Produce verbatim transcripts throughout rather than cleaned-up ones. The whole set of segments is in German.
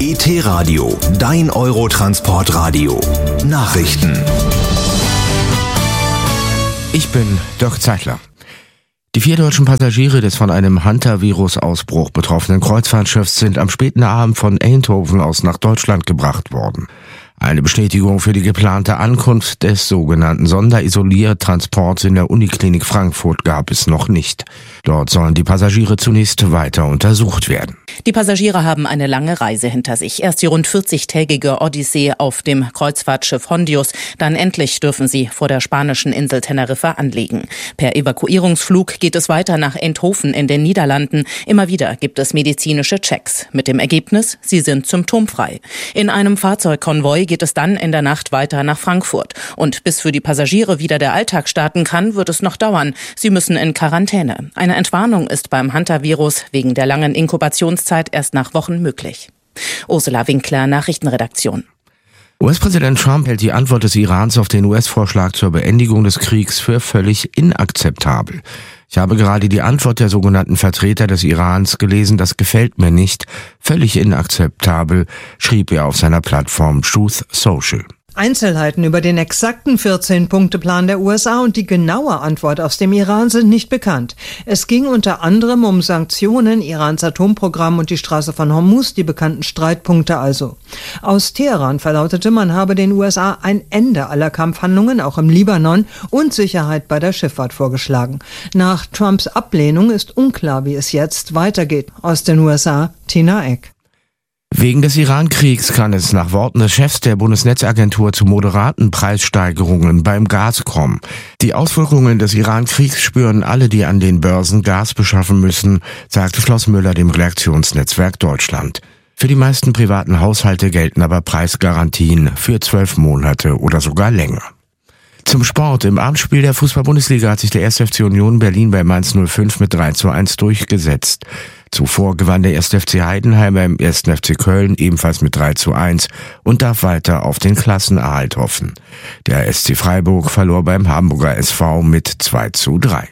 E T-Radio, dein Eurotransportradio. Nachrichten. Ich bin Dirk Zeitler. Die vier deutschen Passagiere des von einem Hantavirus-Ausbruch betroffenen Kreuzfahrtschiffs sind am späten Abend von Eindhoven aus nach Deutschland gebracht worden. Eine Bestätigung für die geplante Ankunft des sogenannten Sonderisoliertransports in der Uniklinik Frankfurt gab es noch nicht. Dort sollen die Passagiere zunächst weiter untersucht werden. Die Passagiere haben eine lange Reise hinter sich. Erst die rund vierzigtägige Odyssee auf dem Kreuzfahrtschiff Hondius. Dann endlich dürfen sie vor der spanischen Insel Teneriffa anlegen. Per Evakuierungsflug geht es weiter nach Eindhoven in den Niederlanden. Immer wieder gibt es medizinische Checks. Mit dem Ergebnis, sie sind symptomfrei. In einem Fahrzeugkonvoi geht es dann in der Nacht weiter nach Frankfurt. Und bis für die Passagiere wieder der Alltag starten kann, wird es noch dauern. Sie müssen in Quarantäne. Eine Entwarnung ist beim Hantavirus wegen der langen Inkubationszeit erst nach Wochen möglich. Ursula Winkler, Nachrichtenredaktion. U S-Präsident Trump hält die Antwort des Irans auf den U S-Vorschlag zur Beendigung des Kriegs für völlig inakzeptabel. Ich habe gerade die Antwort der sogenannten Vertreter des Irans gelesen, das gefällt mir nicht. Völlig inakzeptabel, schrieb er auf seiner Plattform Truth Social. Einzelheiten über den exakten vierzehn-Punkte-Plan der U S A und die genaue Antwort aus dem Iran sind nicht bekannt. Es ging unter anderem um Sanktionen, Irans Atomprogramm und die Straße von Hormuz, die bekannten Streitpunkte also. Aus Teheran verlautete, man habe den U S A ein Ende aller Kampfhandlungen, auch im Libanon, und Sicherheit bei der Schifffahrt vorgeschlagen. Nach Trumps Ablehnung ist unklar, wie es jetzt weitergeht. Aus den U S A, Tina Eck. Wegen des Iran-Kriegs kann es nach Worten des Chefs der Bundesnetzagentur zu moderaten Preissteigerungen beim Gas kommen. Die Auswirkungen des Iran-Kriegs spüren alle, die an den Börsen Gas beschaffen müssen, sagte Floss Müller dem Redaktionsnetzwerk Deutschland. Für die meisten privaten Haushalte gelten aber Preisgarantien für zwölf Monate oder sogar länger. Zum Sport. Im Abendspiel der Fußball-Bundesliga hat sich der erste F C Union Berlin bei Mainz null fünf mit drei zu eins durchgesetzt. Zuvor gewann der erste F C Heidenheim beim ersten F C Köln ebenfalls mit drei zu eins und darf weiter auf den Klassenerhalt hoffen. Der S C Freiburg verlor beim Hamburger S V mit zwei zu drei.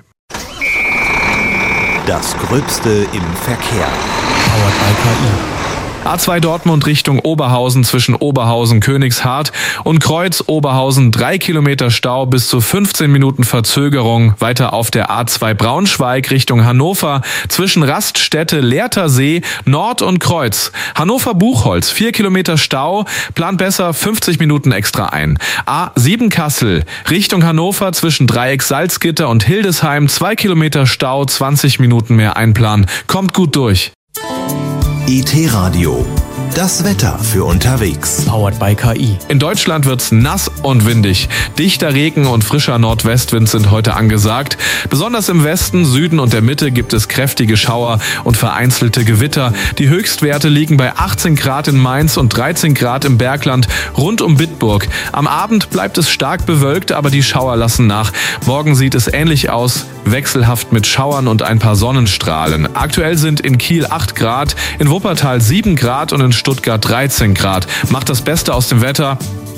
Das Gröbste im Verkehr. Powered by K I. A zwei Dortmund Richtung Oberhausen zwischen Oberhausen, Königshardt und Kreuz Oberhausen drei Kilometer Stau bis zu fünfzehn Minuten Verzögerung. Weiter auf der A zwei Braunschweig Richtung Hannover zwischen Raststätte, Lehrtersee, Nord und Kreuz. Hannover Buchholz vier Kilometer Stau, plant besser fünfzig Minuten extra ein. A sieben Kassel Richtung Hannover zwischen Dreieck Salzgitter und Hildesheim zwei Kilometer Stau, zwanzig Minuten mehr einplanen. Kommt gut durch. E T-Radio, das Wetter für unterwegs. Powered by K I. In Deutschland wird's nass und windig. Dichter Regen und frischer Nordwestwind sind heute angesagt. Besonders im Westen, Süden und der Mitte gibt es kräftige Schauer und vereinzelte Gewitter. Die Höchstwerte liegen bei achtzehn Grad in Mainz und dreizehn Grad im Bergland rund um Bitburg. Am Abend bleibt es stark bewölkt, aber die Schauer lassen nach. Morgen sieht es ähnlich aus, wechselhaft mit Schauern und ein paar Sonnenstrahlen. Aktuell sind in Kiel acht Grad, in Wuppertal sieben Grad und in Stuttgart dreizehn Grad. Macht das Beste aus dem Wetter.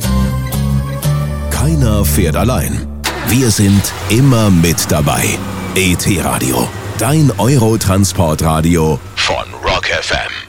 Keiner fährt allein. Wir sind immer mit dabei. E T-Radio, dein Eurotransportradio von Rock F M.